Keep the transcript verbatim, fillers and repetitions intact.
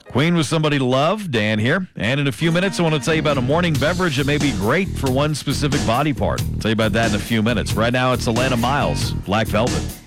Queen was somebody to love. Dan here. And in a few minutes, I want to tell you about a morning beverage that may be great for one specific body part. I'll tell you about that in a few minutes. Right now, it's Alana Miles, Black Velvet.